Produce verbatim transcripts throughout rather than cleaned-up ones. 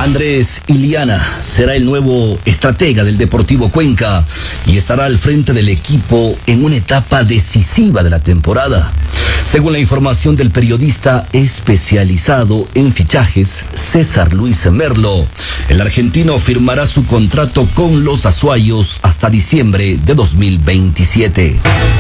Andrés Iliana será el nuevo estratega del Deportivo Cuenca y estará al frente del equipo en una etapa decisiva de la temporada. Según la información del periodista especializado en fichajes, César Luis Merlo, el argentino firmará su contrato con los azuayos hasta diciembre de dos mil veintisiete.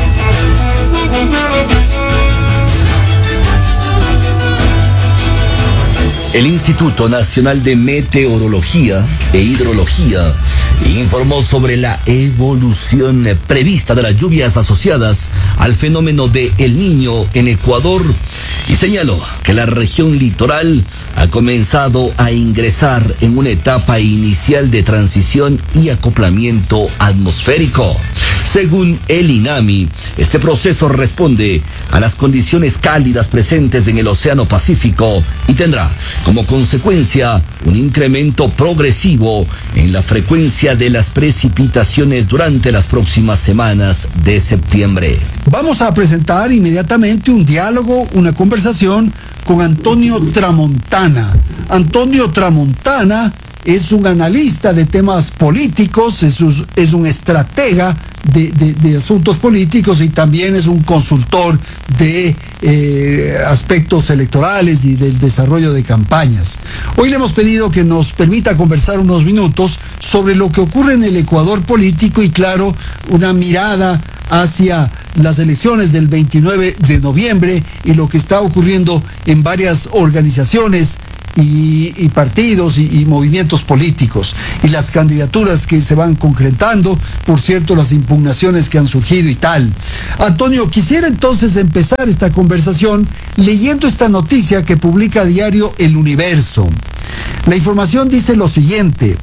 El Instituto Nacional de Meteorología e Hidrología informó sobre la evolución prevista de las lluvias asociadas al fenómeno de El Niño en Ecuador y señaló que la región litoral ha comenzado a ingresar en una etapa inicial de transición y acoplamiento atmosférico. Según el INAMI, este proceso responde a las condiciones cálidas presentes en el Océano Pacífico y tendrá como consecuencia un incremento progresivo en la frecuencia de las precipitaciones durante las próximas semanas de septiembre. Vamos a presentar inmediatamente un diálogo, una conversación con Antonio Tramontana. Antonio Tramontana es un analista de temas políticos, es un, es un estratega de, de, de asuntos políticos y también es un consultor de eh, aspectos electorales y del desarrollo de campañas. Hoy le hemos pedido que nos permita conversar unos minutos sobre lo que ocurre en el Ecuador político y, claro, una mirada hacia las elecciones del veintinueve de noviembre y lo que está ocurriendo en varias organizaciones Y, y partidos y, y movimientos políticos y las candidaturas que se van concretando, por cierto, las impugnaciones que han surgido y tal. Antonio, quisiera entonces empezar esta conversación leyendo esta noticia que publica a diario El Universo. La información dice lo siguiente: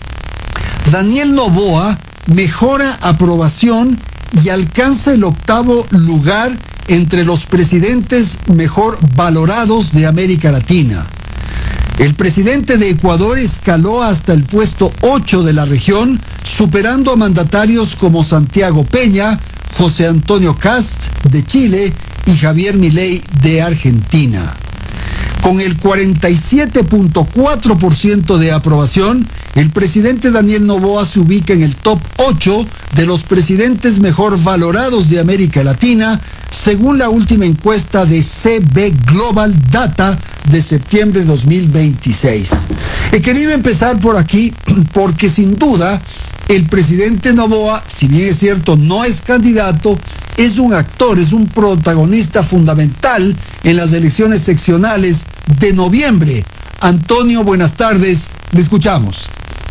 Daniel Noboa mejora aprobación y alcanza el octavo lugar entre los presidentes mejor valorados de América Latina. El presidente de Ecuador escaló hasta el puesto ocho de la región, superando a mandatarios como Santiago Peña, José Antonio Kast de Chile y Javier Milei de Argentina. Con el cuarenta y siete punto cuatro por ciento de aprobación, el presidente Daniel Noboa se ubica en el top ocho de los presidentes mejor valorados de América Latina, según la última encuesta de C B Global Data de septiembre de dos mil veintiséis. He querido empezar por aquí porque sin duda el presidente Noboa, si bien es cierto no es candidato, es un actor, es un protagonista fundamental en las elecciones seccionales de noviembre. Antonio, buenas tardes, le escuchamos.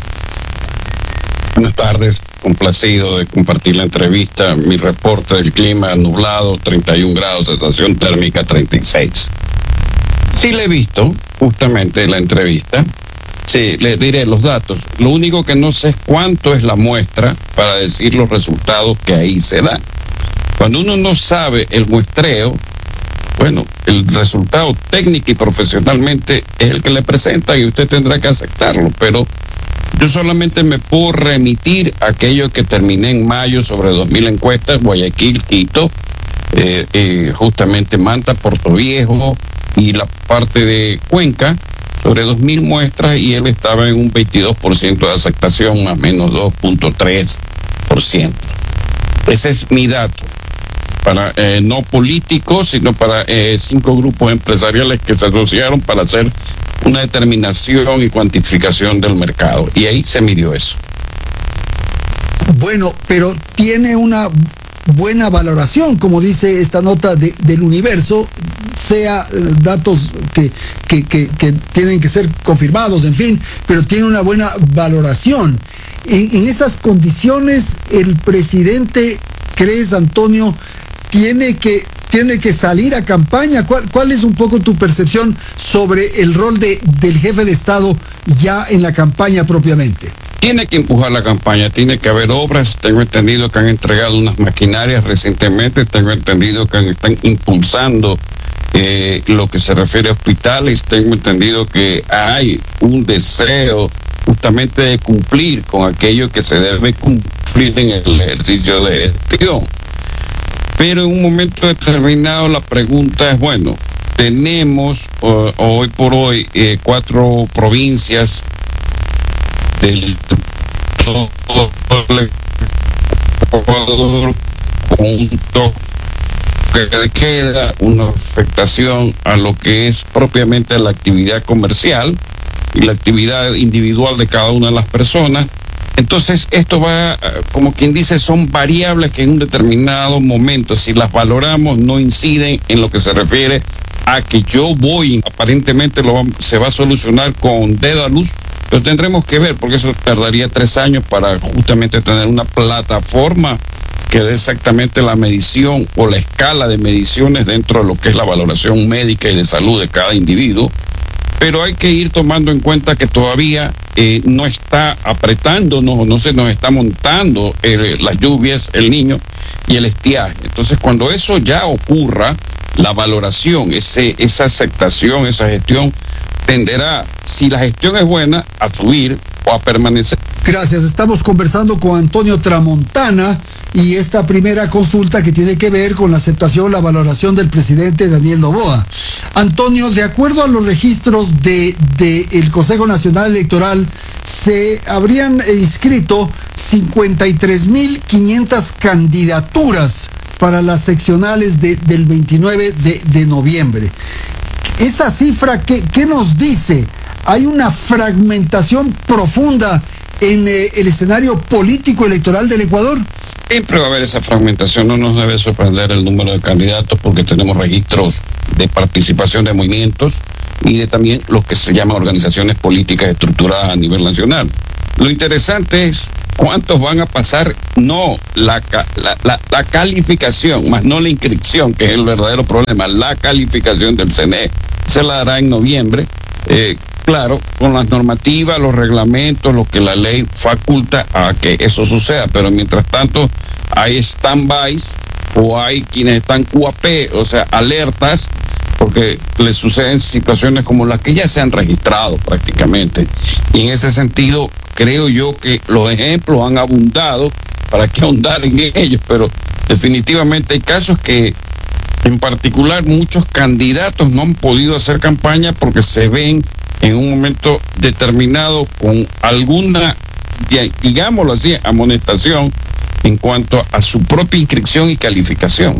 Buenas tardes, complacido de compartir la entrevista. Mi reporte del clima: nublado, treinta y un grados, sensación térmica treinta y seis. Sí le he visto justamente la entrevista, sí, le diré los datos. Lo único que no sé es cuánto es la muestra para decir los resultados que ahí se dan. Cuando uno no sabe el muestreo, bueno, el resultado técnico y profesionalmente es el que le presenta y usted tendrá que aceptarlo, pero yo solamente me puedo remitir a aquello que terminé en mayo sobre dos mil encuestas: Guayaquil, Quito, eh, eh, justamente Manta, Puerto Viejo y la parte de Cuenca, sobre dos mil muestras, y él estaba en un veintidós por ciento de aceptación, más o menos dos punto tres por ciento. Ese es mi dato, para eh, no políticos, sino para eh, cinco grupos empresariales que se asociaron para hacer una determinación y cuantificación del mercado, y ahí se midió eso. Bueno, pero tiene una buena valoración, como dice esta nota de, del Universo, sea eh, datos que, que, que, que tienen que ser confirmados, en fin, pero tiene una buena valoración. En, en esas condiciones, el presidente, ¿crees, Antonio, tiene que tiene que salir a campaña? ¿Cuál, cuál es un poco tu percepción sobre el rol de, del jefe de Estado ya en la campaña propiamente? Tiene que empujar la campaña, tiene que haber obras. Tengo entendido que han entregado unas maquinarias recientemente, tengo entendido que están impulsando eh, lo que se refiere a hospitales, tengo entendido que hay un deseo justamente de cumplir con aquello que se debe cumplir en el ejercicio de gestión. Pero en un momento determinado la pregunta es, bueno, tenemos uh, hoy por hoy eh, cuatro provincias del todo el Ecuador, con un toque de queda, una afectación a lo que es propiamente la actividad comercial y la actividad individual de cada una de las personas. Entonces, esto va, como quien dice, son variables que en un determinado momento, si las valoramos, no inciden en lo que se refiere a que yo voy, aparentemente lo, se va a solucionar con Dedalus, pero tendremos que ver, porque eso tardaría tres años para justamente tener una plataforma que dé exactamente la medición o la escala de mediciones dentro de lo que es la valoración médica y de salud de cada individuo. Pero hay que ir tomando en cuenta que todavía eh, no está apretándonos, no se nos está montando eh, las lluvias, el Niño y el estiaje. Entonces, cuando eso ya ocurra, la valoración, ese, esa aceptación, esa gestión, tenderá, si la gestión es buena, a subir o a permanecer. Gracias, estamos conversando con Antonio Tramontana y esta primera consulta que tiene que ver con la aceptación, la valoración del presidente Daniel Noboa. Antonio, de acuerdo a los registros de, de el Consejo Nacional Electoral, se habrían inscrito cincuenta y tres mil quinientas candidaturas para las seccionales de, del veintinueve de, de noviembre. Esa cifra, ¿qué, qué nos dice? Hay una fragmentación profunda en eh, el escenario político electoral del Ecuador. Siempre va a haber esa fragmentación, no nos debe sorprender el número de candidatos porque tenemos registros de participación de movimientos y de también los que se llaman organizaciones políticas estructuradas a nivel nacional. Lo interesante es cuántos van a pasar, no la, la, la, la calificación, más no la inscripción, que es el verdadero problema, la calificación del C N E. Se la dará en noviembre. Eh, Claro, con las normativas, los reglamentos, lo que la ley faculta a que eso suceda, pero mientras tanto hay stand-bys o hay quienes están Q A P, o sea, alertas, porque les suceden situaciones como las que ya se han registrado prácticamente. Y en ese sentido, creo yo que los ejemplos han abundado, para que ahondar en ellos, pero definitivamente hay casos que, en particular, muchos candidatos no han podido hacer campaña porque se ven en un momento determinado con alguna, digámoslo así, amonestación en cuanto a su propia inscripción y calificación.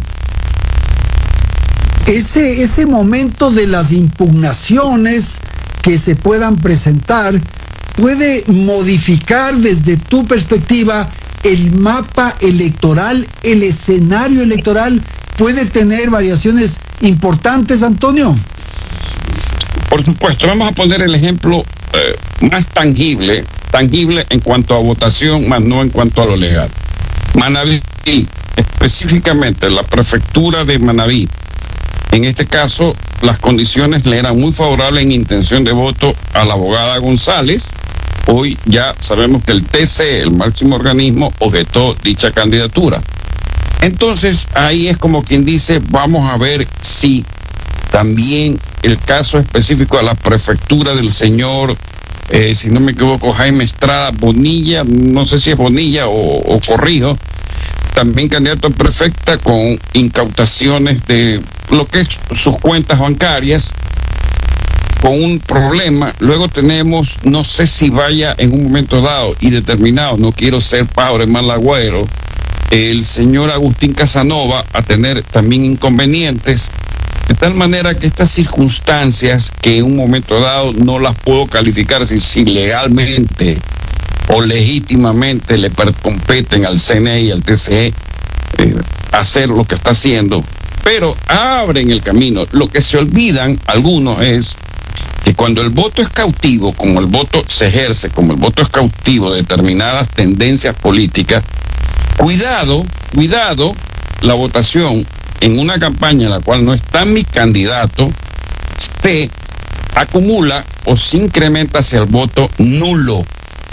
Ese, ese momento de las impugnaciones que se puedan presentar puede modificar desde tu perspectiva el mapa electoral, el escenario electoral, puede tener variaciones importantes, Antonio. Por supuesto, vamos a poner el ejemplo eh, más tangible, tangible en cuanto a votación, más no en cuanto a lo legal. Manabí, específicamente la prefectura de Manabí, en este caso las condiciones le eran muy favorables en intención de voto a la abogada González. Hoy ya sabemos que el T C, el máximo organismo, objetó dicha candidatura. Entonces ahí es como quien dice, vamos a ver si también el caso específico de la prefectura del señor, eh, si no me equivoco, Jaime Estrada Bonilla, no sé si es Bonilla o, o Corrijo, también candidato a prefecta con incautaciones de lo que es sus cuentas bancarias, con un problema. Luego tenemos, no sé si vaya en un momento dado y determinado, no quiero ser pájaro mal agüero, el señor Agustín Casanova a tener también inconvenientes. De tal manera que estas circunstancias que en un momento dado no las puedo calificar si, si legalmente o legítimamente le competen al C N E y al T C E eh, hacer lo que está haciendo, pero abren el camino. Lo que se olvidan algunos es que cuando el voto es cautivo, como el voto se ejerce, como el voto es cautivo de determinadas tendencias políticas, cuidado, cuidado, la votación en una campaña en la cual no está mi candidato, se acumula o se incrementa hacia el voto nulo.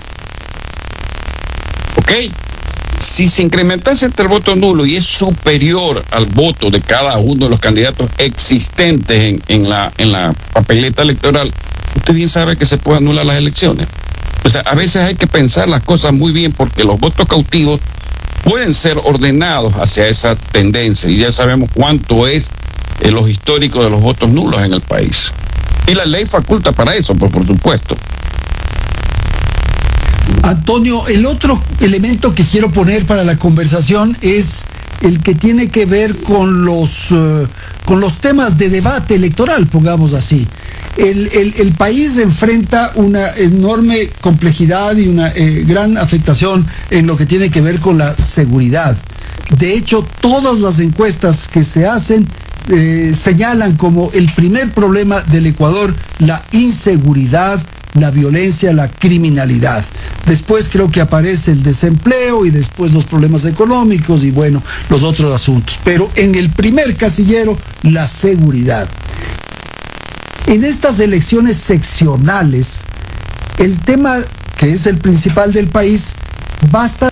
¿Ok? Si se incrementase entre el voto nulo y es superior al voto de cada uno de los candidatos existentes en, en, la, en la papeleta electoral, usted bien sabe que se puede anular las elecciones. O sea, a veces hay que pensar las cosas muy bien porque los votos cautivos pueden ser ordenados hacia esa tendencia y ya sabemos cuánto es eh, los históricos de los votos nulos en el país. Y la ley faculta para eso, pues, por supuesto. Antonio, el otro elemento que quiero poner para la conversación es el que tiene que ver con los, uh, con los temas de debate electoral, pongamos así. El, el, el país enfrenta una enorme complejidad y una eh, gran afectación en lo que tiene que ver con la seguridad. De hecho, todas las encuestas que se hacen eh, señalan como el primer problema del Ecuador la inseguridad, la violencia, la criminalidad. Después creo que aparece el desempleo y después los problemas económicos y bueno, los otros asuntos. Pero en el primer casillero, la seguridad. En estas elecciones seccionales, el tema que es el principal del país va a estar...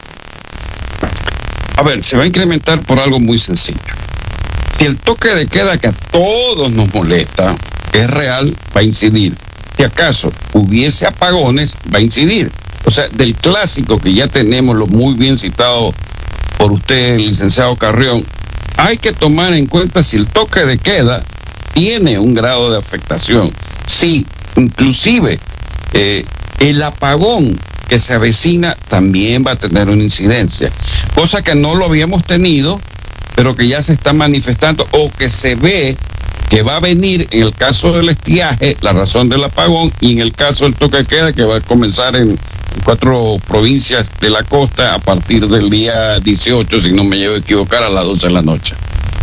A ver, se va a incrementar por algo muy sencillo. Si el toque de queda que a todos nos molesta es real, va a incidir. Si acaso hubiese apagones, va a incidir. O sea, del clásico que ya tenemos, lo muy bien citado por usted, el licenciado Carrión, hay que tomar en cuenta si el toque de queda tiene un grado de afectación. Sí, inclusive eh, el apagón que se avecina también va a tener una incidencia, cosa que no lo habíamos tenido, pero que ya se está manifestando o que se ve que va a venir en el caso del estiaje, la razón del apagón, y en el caso del toque de queda que va a comenzar en cuatro provincias de la costa a partir del día dieciocho, si no me llevo a equivocar, a las doce de la noche.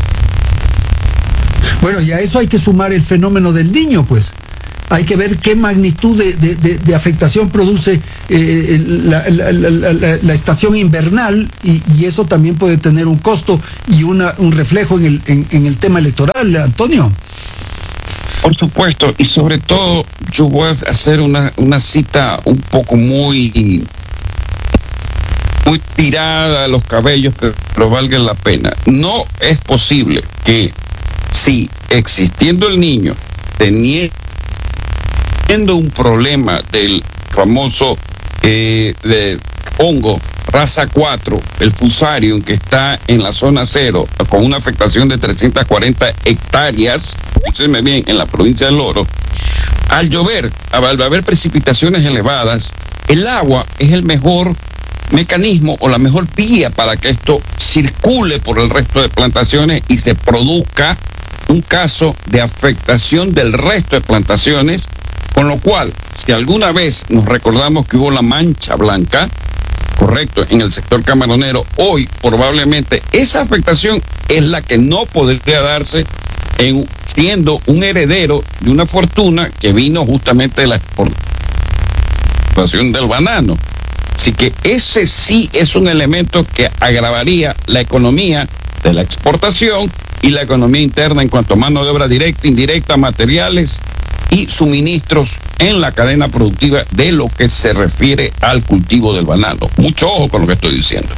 Bueno, y a eso hay que sumar el fenómeno del Niño, pues. Hay que ver qué magnitud de, de, de, de afectación produce eh, la, la, la, la, la estación invernal y, y eso también puede tener un costo y una, un reflejo en el, en, en el tema electoral, Antonio. Por supuesto, y sobre todo yo voy a hacer una, una cita un poco muy, muy tirada a los cabellos, pero, pero valga la pena. No es posible que si existiendo el Niño, teniendo un problema del famoso eh, de hongo raza cuatro, el fusarium, que está en la zona cero, con una afectación de trescientas cuarenta hectáreas, escúchenme bien, en la provincia del Oro, al llover, al haber precipitaciones elevadas, el agua es el mejor mecanismo o la mejor vía para que esto circule por el resto de plantaciones y se produzca un caso de afectación del resto de plantaciones, con lo cual, si alguna vez nos recordamos que hubo la mancha blanca, correcto, en el sector camaronero, hoy probablemente esa afectación es la que no podría darse en, siendo un heredero de una fortuna que vino justamente de la exportación del banano. Así que ese sí es un elemento que agravaría la economía de la exportación y la economía interna en cuanto a mano de obra directa, indirecta, materiales y suministros en la cadena productiva de lo que se refiere al cultivo del banano. Mucho ojo con lo que estoy diciendo.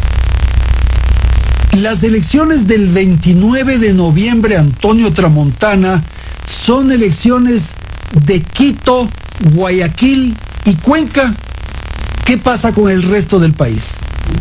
Las elecciones del veintinueve de noviembre, Antonio Tramontana, son elecciones de Quito, Guayaquil y Cuenca. ¿Qué pasa con el resto del país?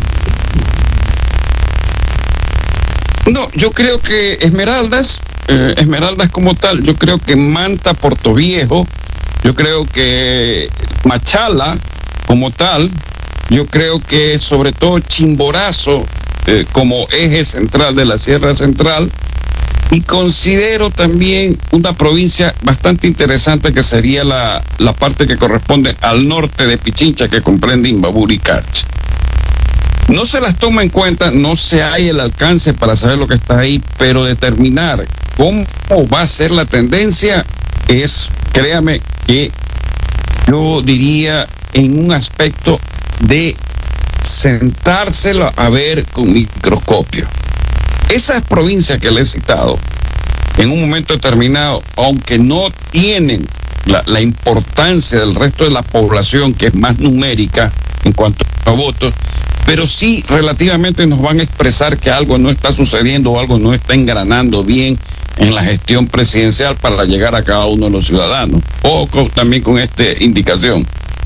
No, yo creo que Esmeraldas, eh, Esmeraldas como tal, yo creo que Manta, Portoviejo, yo creo que Machala como tal, yo creo que sobre todo Chimborazo eh, como eje central de la Sierra Central, y considero también una provincia bastante interesante que sería la, la parte que corresponde al norte de Pichincha, que comprende Imbabura y Carchi. No se las toma en cuenta, no se hay el alcance para saber lo que está ahí, pero determinar cómo va a ser la tendencia es, créame, que yo diría en un aspecto de sentárselo a ver con microscopio. Esas provincias que le he citado, en un momento determinado, aunque no tienen la, la importancia del resto de la población, que es más numérica en cuanto a votos, pero sí relativamente nos van a expresar que algo no está sucediendo o algo no está engranando bien en la gestión presidencial para llegar a cada uno de los ciudadanos. Ojo también con esta indicación.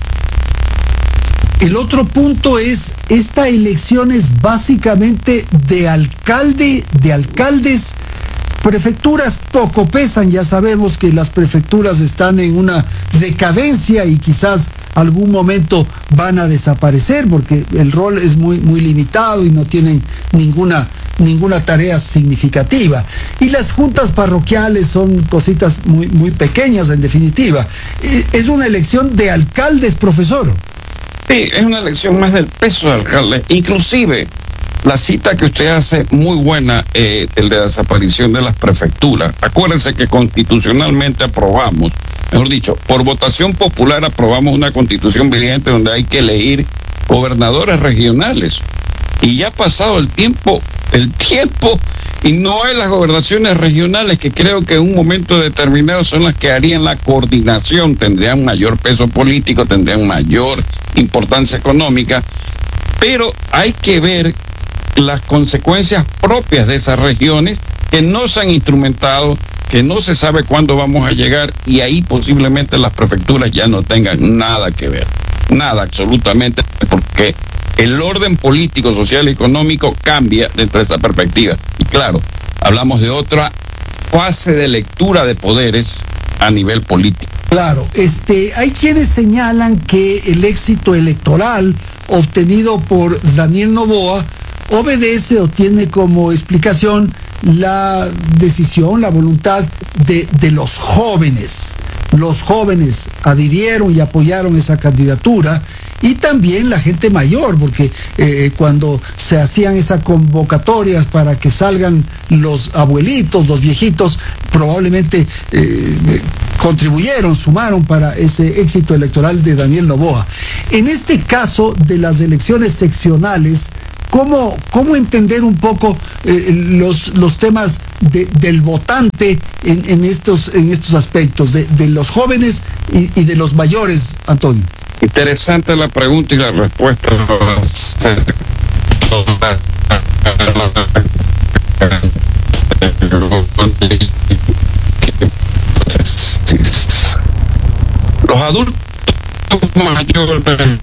El otro punto es, esta elección es básicamente de alcalde, de alcaldes. Prefecturas poco pesan, ya sabemos que las prefecturas están en una decadencia y quizás algún momento van a desaparecer porque el rol es muy, muy limitado y no tienen ninguna, ninguna tarea significativa. Y las juntas parroquiales son cositas muy, muy pequeñas en definitiva. Es una elección de alcaldes, profesor. Sí, es una elección más del peso de alcalde. Inclusive, la cita que usted hace muy buena, eh, el de la desaparición de las prefecturas. Acuérdense que constitucionalmente aprobamos, mejor dicho, por votación popular aprobamos una constitución vigente donde hay que elegir gobernadores regionales. Y ya ha pasado el tiempo, el tiempo, y no es las gobernaciones regionales que creo que en un momento determinado son las que harían la coordinación, tendrían mayor peso político, tendrían mayor importancia económica, pero hay que ver las consecuencias propias de esas regiones que no se han instrumentado, que no se sabe cuándo vamos a llegar, y ahí posiblemente las prefecturas ya no tengan nada que ver, nada absolutamente, porque el orden político, social y económico cambia dentro de esa perspectiva. Y claro, hablamos de otra fase de lectura de poderes a nivel político. Claro, este, hay quienes señalan que el éxito electoral obtenido por Daniel Noboa obedece o tiene como explicación la decisión, la voluntad de, de los jóvenes. Los jóvenes adhirieron y apoyaron esa candidatura, y también la gente mayor, porque eh, cuando se hacían esas convocatorias para que salgan los abuelitos, los viejitos, probablemente eh, contribuyeron, sumaron para ese éxito electoral de Daniel Noboa. En este caso de las elecciones seccionales, ¿Cómo, ¿Cómo entender un poco eh, los, los temas de, del votante en, en, estos, en estos aspectos, de, de los jóvenes y, y de los mayores, Antonio? Interesante la pregunta y la respuesta. Los adultos mayores,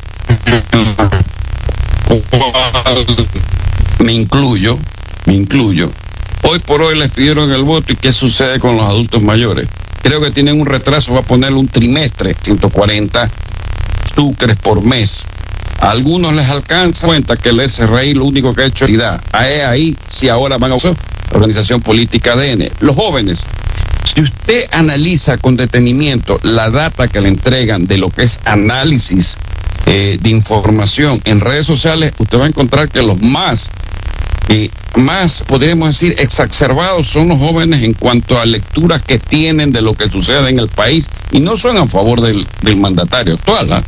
me incluyo, me incluyo. Hoy por hoy les pidieron el voto, y ¿qué sucede con los adultos mayores? Creo que tienen un retraso, va a ponerle un trimestre, ciento cuarenta sucres por mes. A algunos les alcanza cuenta que el S R I lo único que ha hecho es dar. Ahí si ahora van a usar la organización política A D N. Los jóvenes, si usted analiza con detenimiento la data que le entregan de lo que es análisis eh, de información en redes sociales, usted va a encontrar que los más, eh, más podríamos decir exacerbados son los jóvenes en cuanto a lecturas que tienen de lo que sucede en el país, y no son a favor del, del mandatario actual, ¿eh?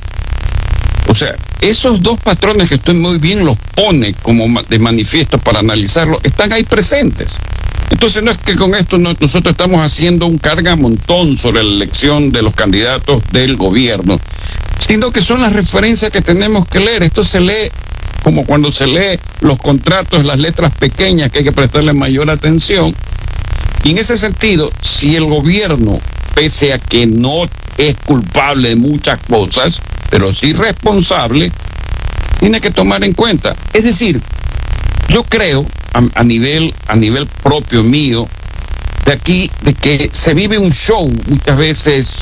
O sea, esos dos patrones que usted muy bien los pone como de manifiesto para analizarlo, están ahí presentes. Entonces no es que con esto no, nosotros estamos haciendo un cargamontón sobre la elección de los candidatos del gobierno, sino que son las referencias que tenemos que leer. Esto se lee como cuando se lee los contratos, las letras pequeñas, que hay que prestarle mayor atención. Y en ese sentido, si el gobierno, pese a que no es culpable de muchas cosas, pero sí responsable, tiene que tomar en cuenta. Es decir, yo creo, a, a nivel, a nivel propio mío, de aquí, de que se vive un show muchas veces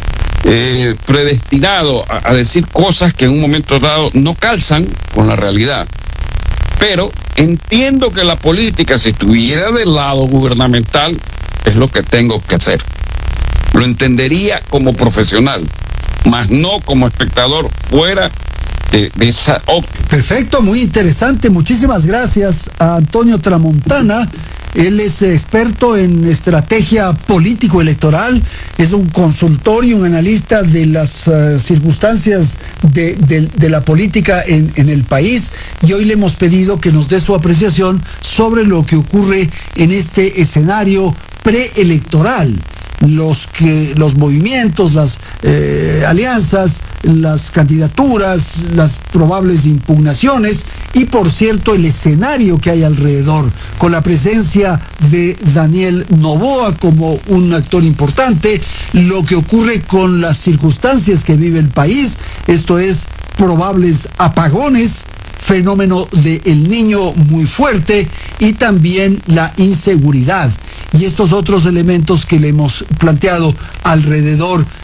eh, predestinado a, a decir cosas que en un momento dado no calzan con la realidad. Pero entiendo que la política, si estuviera del lado gubernamental, es lo que tengo que hacer. Lo entendería como profesional, más no como espectador fuera de, de esa óptica. Perfecto, muy interesante. Muchísimas gracias a Antonio Tramontana. Él es experto en estrategia político-electoral, es un consultor y un analista de las uh, circunstancias de, de, de la política en, en el país, y hoy le hemos pedido que nos dé su apreciación sobre lo que ocurre en este escenario preelectoral. Los que los movimientos, las eh, alianzas, las candidaturas, las probables impugnaciones, y por cierto el escenario que hay alrededor, con la presencia de Daniel Noboa como un actor importante, lo que ocurre con las circunstancias que vive el país, esto es probables apagones, fenómeno de El Niño muy fuerte, y también la inseguridad y estos otros elementos que le hemos planteado alrededor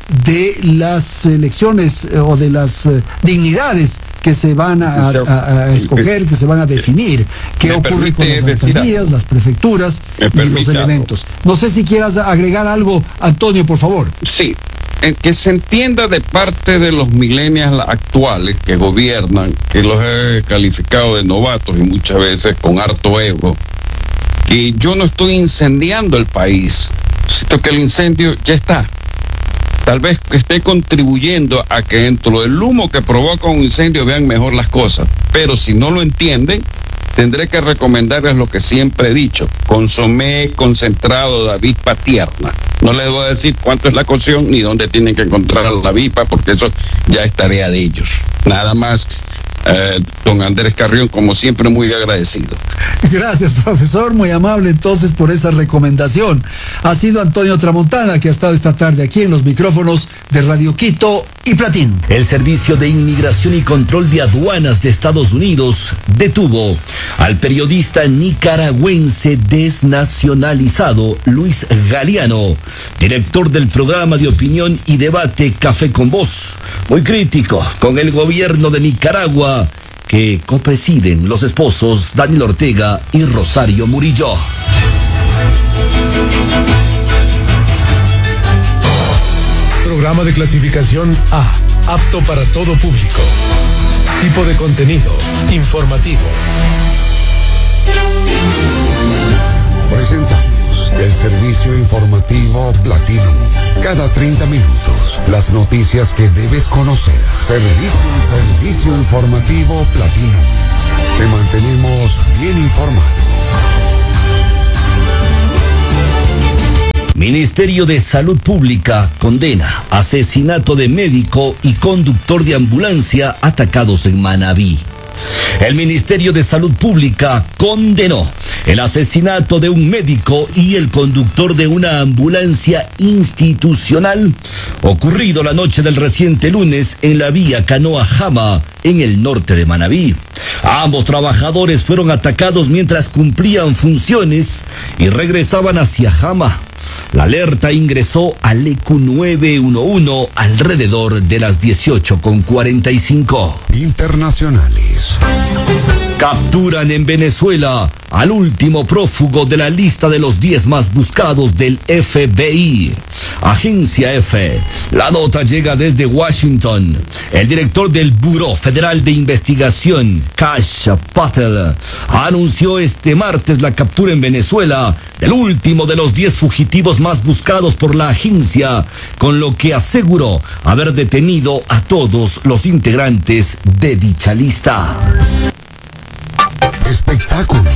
de las elecciones eh, o de las eh, dignidades que se van a, a, a escoger, que se van a definir, qué ocurre con las alcaldías, las prefecturas y los elementos. No sé si quieras agregar algo, Antonio, por favor. Sí, que se entienda de parte de los millennials actuales que gobiernan, que los he calificado de novatos y muchas veces con harto ego, que yo no estoy incendiando el país, sino que el incendio ya está. Tal vez esté contribuyendo a que dentro del humo que provoca un incendio vean mejor las cosas. Pero si no lo entienden, tendré que recomendarles lo que siempre he dicho: consomé concentrado de avispa tierna. No les voy a decir cuánto es la cocción ni dónde tienen que encontrar la avispa, porque eso ya es tarea de ellos. Nada más. Eh, don Andrés Carrión, como siempre, muy agradecido. Gracias, profesor, muy amable entonces por esa recomendación. Ha sido Antonio Tramontana que ha estado esta tarde aquí en los micrófonos de Radio Quito y Platín. El Servicio de Inmigración y Control de Aduanas de Estados Unidos detuvo al periodista nicaragüense desnacionalizado Luis Galeano, director del programa de opinión y debate Café con Voz, muy crítico con el gobierno de Nicaragua que copresiden los esposos Daniel Ortega y Rosario Murillo. Programa de clasificación A, apto para todo público. Tipo de contenido, informativo. Presentamos el servicio informativo Platinum. Cada treinta minutos, las noticias que debes conocer. Servicio, servicio informativo Platinum. Te mantenemos bien informado. Ministerio de Salud Pública condena asesinato de médico y conductor de ambulancia atacados en Manabí. El Ministerio de Salud Pública condenó el asesinato de un médico y el conductor de una ambulancia institucional ocurrido la noche del reciente lunes en la vía Canoa-Jama, en el norte de Manabí. Ambos trabajadores fueron atacados mientras cumplían funciones y regresaban hacia Jama. La alerta ingresó al E Q nueve uno uno alrededor de las dieciocho con cuarenta y cinco. Internacionales. Capturan en Venezuela al último prófugo de la lista de los diez más buscados del F B I. Agencia F. La nota llega desde Washington. El director del Buró Federal de Investigación, Kash Patel, anunció este martes la captura en Venezuela del último de los diez fugitivos más buscados por la agencia, con lo que aseguró haber detenido a todos los integrantes de dicha lista. Espectáculos.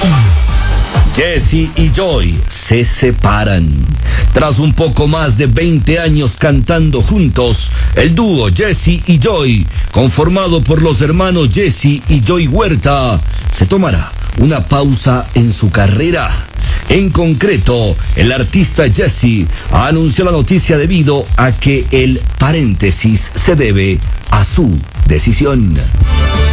Jesse y Joy se separan. Tras un poco más de veinte años cantando juntos, el dúo Jesse y Joy, conformado por los hermanos Jesse y Joy Huerta, se tomará una pausa en su carrera. En concreto, el artista Jesse anunció la noticia debido a que el paréntesis se debe a su decisión.